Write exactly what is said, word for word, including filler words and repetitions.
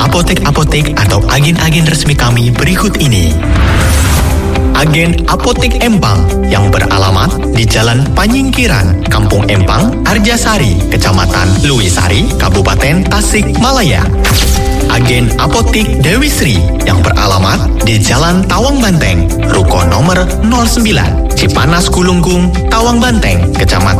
apotek-apotek atau agen-agen resmi kami berikut ini. Agen Apotek Empang yang beralamat di Jalan Panyingkiran, Kampung Empang, Arjasari, Kecamatan Luwisari, Kabupaten Tasikmalaya. Agen Apotek Dewi Sri yang beralamat di Jalan Tawang Banteng, Ruko nomor nol sembilan, Cipanas Gulunggung, Tawang Banteng, Kecamatan